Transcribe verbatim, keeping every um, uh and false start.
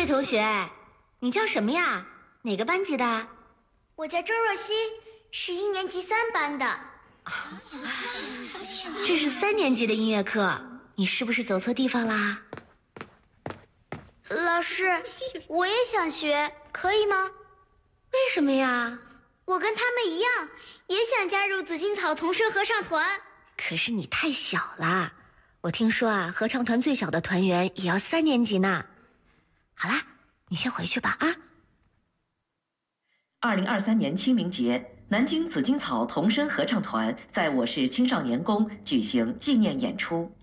同学，你叫什么呀？哪个班级的？ 我叫周若曦，是一年级三班的。 这是三年级的音乐课，你是不是走错地方啦？ 老师，我也想学，可以吗？ 为什么呀？ 我跟他们一样，也想加入紫荆草童声合唱团。 可是你太小了，我听说啊，合唱团最小的团员也要三年级呢。好啦，你先回去吧啊。 二零二三年清明节，南京紫荆草童声合唱团在我市青少年宫举行纪念演出。